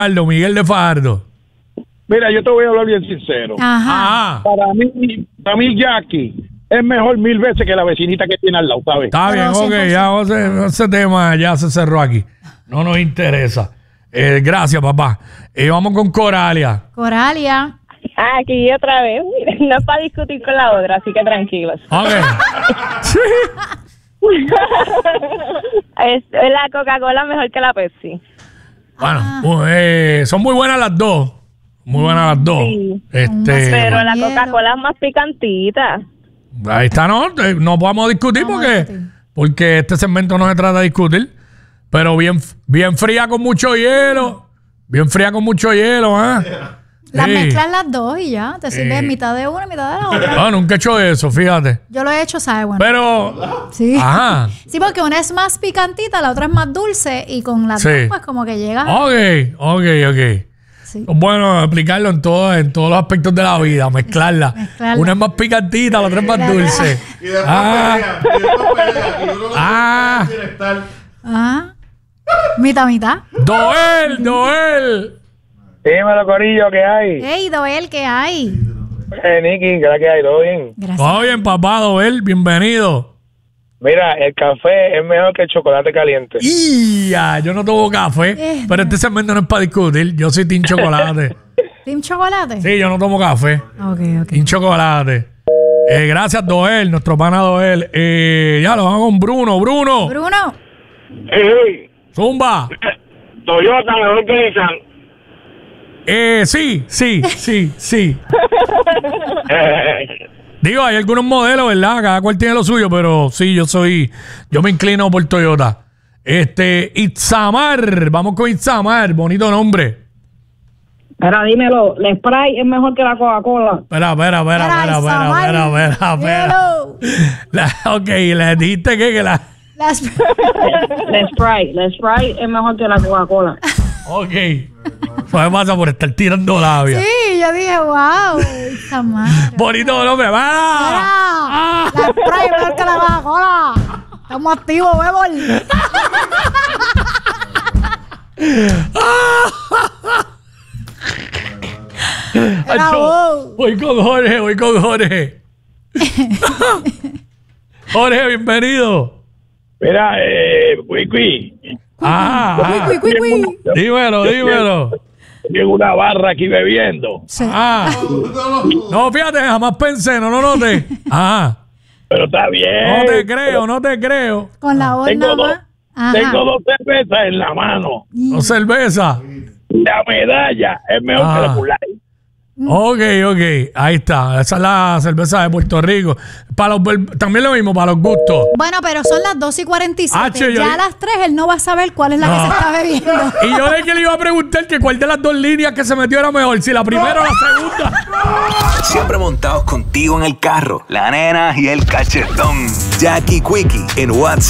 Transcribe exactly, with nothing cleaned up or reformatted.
Fajardo, Miguel de Fajardo. Mira, yo te voy a hablar bien sincero. Ajá. Ajá. Para mí, para mí Jackie es mejor mil veces que la vecinita que tiene al lado, ¿sabes? Está Pero bien, cien por ok, ciento. ya ese, ese tema ya se cerró aquí. No nos interesa. Eh, gracias, papá. Eh, vamos con Coralia. Coralia. Aquí otra vez. Mira, no es para discutir con la otra, así que tranquilos. Ok. Sí. Es la Coca-Cola mejor que la Pepsi. Bueno, eh, son muy buenas las dos. Muy buenas las dos. Sí. Este, Pero la hielo. Coca-Cola es más picantita. ahí está, no, eh, no podemos discutir Vamos a porque, discutir. porque este segmento no se trata de discutir. Pero bien, bien fría con mucho hielo. Bien fría con mucho hielo, ¿ah? Las Sí. mezclas las dos y ya. Te sirves Sí. mitad de una, mitad de la otra. No, nunca he hecho eso, fíjate. Yo lo he hecho, ¿sabes? Bueno. Pero, Sí. ajá. Sí, porque una es más picantita, la otra es más dulce y con las Sí. dos, pues como que llega. Ok, ok, ok. Sí. Bueno, aplicarlo en, todo, en todos los aspectos de la vida, mezclarla. Mezclarla. Una es más picantita, la otra es más La- dulce. Y después Ah, pelea, y después pelea, y uno no Ah. quiere estar. Ajá. Mitad, mitad. Doel, Doel. Dímelo, Corillo, ¿qué hay? Ey, Doel, ¿qué hay? Eh, Nicky, ¿qué es la que hay? ¿Todo bien? Gracias. Todo bien, papá, Doel, bienvenido. Mira, el café es mejor que el chocolate caliente. Y ya, yo no tomo café, Eh, pero este segmento no es para discutir. Yo soy team chocolate. ¿Team chocolate? Sí, yo no tomo café. Ok, ok. Team chocolate. Eh, gracias, Doel, nuestro pana Doel. Eh, ya lo vamos con Bruno. Bruno, Bruno. Hey, zumba. Toyota mejor que Nissan. Eh, sí, sí, sí, sí. Digo, hay algunos modelos, ¿verdad? Cada cual tiene lo suyo, pero sí, yo soy, yo me inclino por Toyota. Este, Itzamar, vamos con Itzamar, bonito nombre. Espera, dímelo, el Sprite es mejor que la Coca-Cola. Espera, espera, espera, Espera, espera, espera, Itzamar. espera, espera, espera. Hielo. La- ok, le dijiste que, que la, Las... El Sprite, el Sprite es mejor que la Coca-Cola. ok. Pues me pasa por estar tirando labia. Sí, yo dije, wow. Esta madre. Bonito nombre, ¡para! Mira, la spray es mejor que la Coca-Cola. Estamos activos, bebol. Acho, voy con Jorge, voy con Jorge. Jorge, bienvenido. Mira, eh, Wiki, Ah, ah. Cui, cui, cui. Dímelo, dímelo. tengo una barra aquí bebiendo, Sí. Ah. No, fíjate, jamás pensé, no lo noté. Ah. pero está bien. No te creo, no te creo. Con la voz Tengo nada dos, más. Ajá. tengo dos cervezas en la mano. No cerveza. La medalla es mejor Ah. que la Pulay. Ok, ok. Ahí está. Esa es la cerveza de Puerto Rico. Para los, ver- también lo mismo, para los gustos. Bueno, pero son las dos y cuarenta y siete. Ah, che, yo- Ya a las tres él no va a saber cuál es la No. que se está bebiendo. Y yo de que le iba a preguntar que cuál de las dos líneas que se metió era mejor, si la primera o la segunda. Siempre montados contigo en el carro, la nena y el cachetón. Jackie Quickie en WhatsApp.